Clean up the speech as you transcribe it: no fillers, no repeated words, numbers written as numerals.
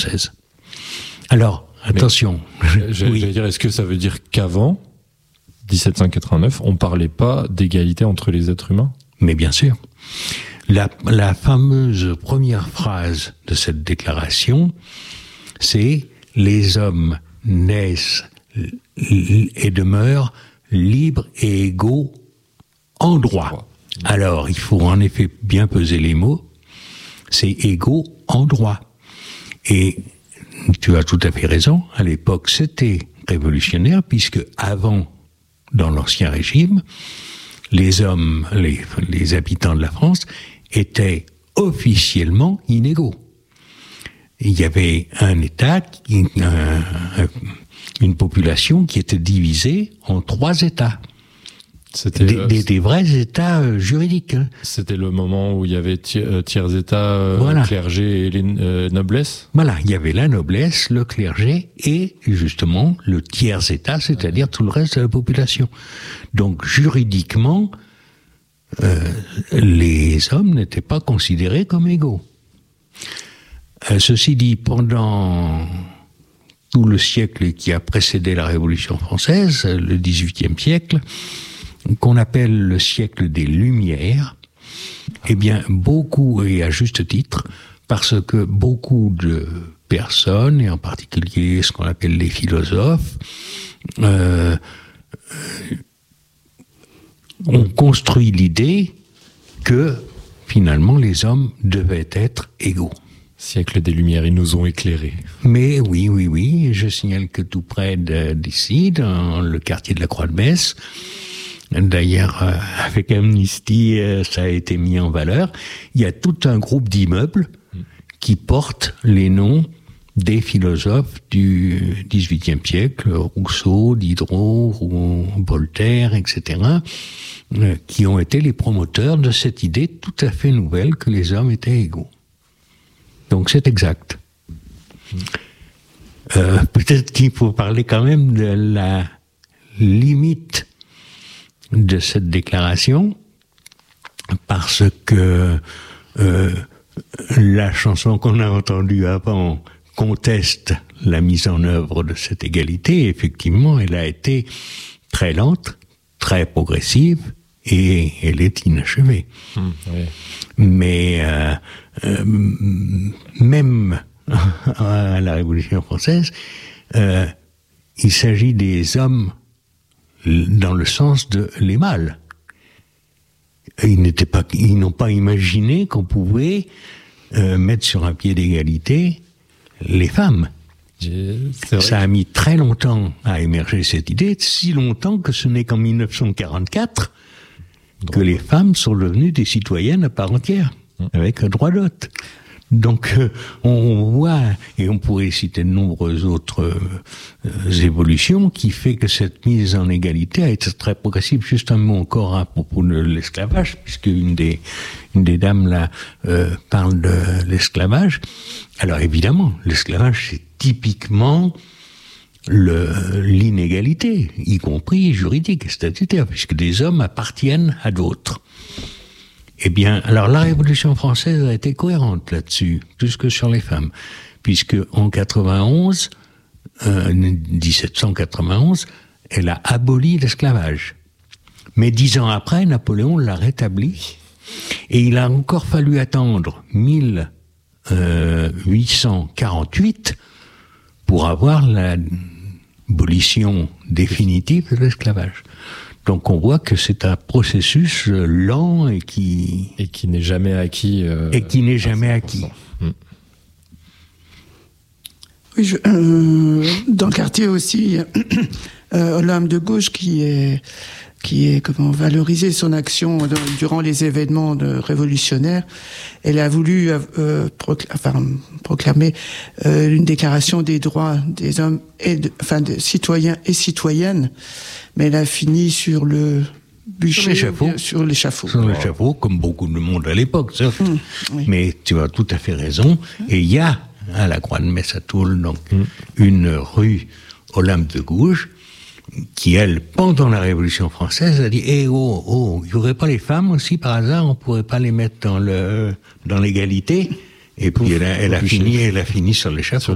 française. Alors, attention. J'allais dire, est-ce que ça veut dire qu'avant 1789, on parlait pas d'égalité entre les êtres humains? Mais bien sûr. La fameuse première phrase de cette déclaration, c'est « Les hommes naissent et demeurent libres et égaux en droit ». Alors, il faut en effet bien peser les mots. C'est égaux en droit. Et tu as tout à fait raison, à l'époque c'était révolutionnaire, puisque avant, dans l'Ancien Régime, les hommes, les habitants de la France étaient officiellement inégaux. Il y avait un État, une population qui était divisée en 3 États. C'était des vrais États juridiques. Hein. C'était le moment où il y avait tiers État, clergé et les noblesse. Voilà, il y avait la noblesse, le clergé et justement le tiers État, c'est-à-dire tout le reste de la population. Donc juridiquement, les hommes n'étaient pas considérés comme égaux. Ceci dit, pendant tout le siècle qui a précédé la Révolution française, le XVIIIe siècle, qu'on appelle le siècle des Lumières, eh bien, beaucoup, et à juste titre, parce que beaucoup de personnes, et en particulier ce qu'on appelle les philosophes, ont construit l'idée que, finalement, les hommes devaient être égaux. Siècle des Lumières, ils nous ont éclairés. Mais oui, je signale que tout près d'ici, dans le quartier de la Croix-de-Metz, d'ailleurs, avec Amnesty, ça a été mis en valeur. Il y a tout un groupe d'immeubles qui portent les noms des philosophes du XVIIIe siècle, Rousseau, Diderot, Voltaire, etc., qui ont été les promoteurs de cette idée tout à fait nouvelle que les hommes étaient égaux. Donc c'est exact. Peut-être qu'il faut parler quand même de la limite de cette déclaration, parce que la chanson qu'on a entendue avant conteste la mise en œuvre de cette égalité. Effectivement, elle a été très lente, très progressive, et elle est inachevée. Oui. Mais même à la Révolution française, il s'agit des hommes dans le sens de les mâles. Ils n'ont pas imaginé qu'on pouvait mettre sur un pied d'égalité les femmes. Ça a mis très longtemps à émerger cette idée, si longtemps que ce n'est qu'en 1944 que les femmes sont devenues des citoyennes à part entière, avec un droit de vote. Donc, on voit, et on pourrait citer de nombreuses autres évolutions, qui fait que cette mise en égalité a été très progressive. Juste un mot encore à propos de l'esclavage, puisque une des dames là parle de l'esclavage. Alors évidemment, l'esclavage, c'est typiquement l'inégalité, y compris juridique et statutaire, puisque des hommes appartiennent à d'autres. Eh bien, alors la Révolution française a été cohérente là-dessus, plus que sur les femmes, puisque en 1791, elle a aboli l'esclavage. Mais 10 ans après, Napoléon l'a rétabli, et il a encore fallu attendre 1848 pour avoir l'abolition définitive de l'esclavage. Donc on voit que c'est un processus lent et qui n'est jamais acquis. Et qui n'est jamais acquis. Oui, dans le quartier aussi, l'homme de gauche qui est valorisé son action durant les événements révolutionnaires. Elle a voulu proclamer une déclaration des droits des hommes des citoyens et citoyennes, mais elle a fini sur le bûcher, sur l'échafaud, comme beaucoup de monde à l'époque, certes. Oui. Mais tu as tout à fait raison. Et il y a à la Croix-de-Metz à Toul, donc une rue aux lampes de gauche, qui, elle, pendant la Révolution française, a dit « il n'y aurait pas les femmes aussi, par hasard, on ne pourrait pas les mettre dans l'égalité ?» Et puis elle a fini sur l'échafaud.